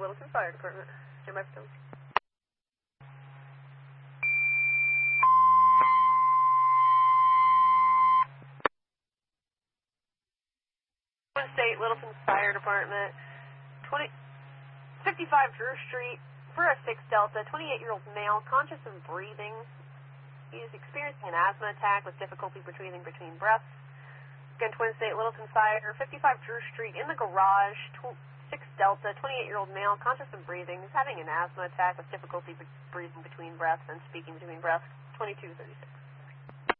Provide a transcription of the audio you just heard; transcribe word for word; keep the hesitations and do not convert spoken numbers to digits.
Littleton Fire Department. Stand by for Tony. Twin State Littleton Fire Department. twenty, fifty-five Drew Street. For a six Delta, twenty-eight-year-old male, conscious and breathing. He is experiencing an asthma attack with difficulty breathing between breaths. Again, Twin State Littleton Fire, fifty-five Drew Street, in the garage, six Delta, twenty-eight-year-old male, conscious and breathing, is having an asthma attack with difficulty breathing between breaths and speaking between breaths, twenty-two thirty-six.